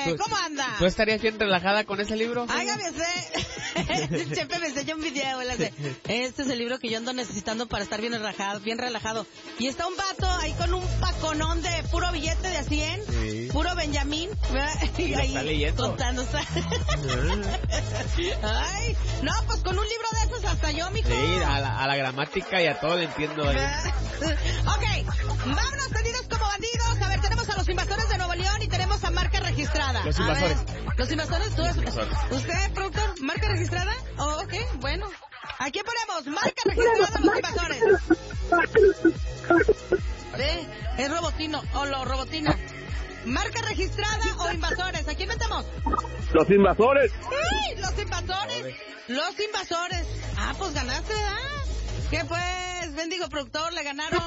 ¿cómo anda? ¿Tú estarías bien relajada con ese libro? Hágame ese. Chepe me enseñó un video. Este es el libro que yo ando necesitando para estar bien relajado. Y está un vato ahí con un paconón de puro billete de a 100, sí. Puro Benjamín. Y ahí está leyendo. contando. Ay, no, pues con un libro de esos hasta yo, mijo. Sí, a la gramática y a todo le entiendo. Ok, vámonos tenidos como bandidos. A ver, tenemos a los invasores de Nuevo León y tenemos a marca registrada. Los invasores. Los invasores, tú. Los invasores. ¿Usted, productor, marca registrada? Oh, ok, bueno. Aquí ponemos marca registrada, los invasores. Es Robotino, o lo Robotino. ¿Marca registrada o invasores? ¿A quién metemos? Los invasores. ¡Uy! Los invasores. Los invasores. Ah, pues ganaste, ¿ah? ¿Qué pues? Bendigo productor, le ganaron.